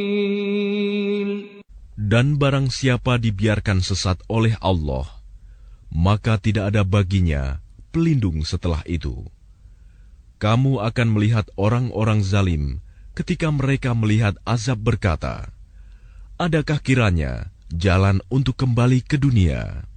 Dan barang siapa dibiarkan sesat oleh Allah, maka tidak ada baginya pelindung setelah itu. Kamu akan melihat orang-orang zalim ketika mereka melihat azab berkata, adakah kiranya jalan untuk kembali ke dunia?